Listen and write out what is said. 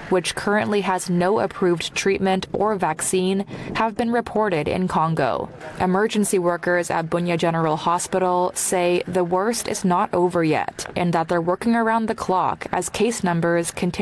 which currently has no approved treatment or vaccine, have been reported in Congo. Emergency workers at Bunia General Hospital say the worst is not over yet and that they're working around the clock as case numbers continue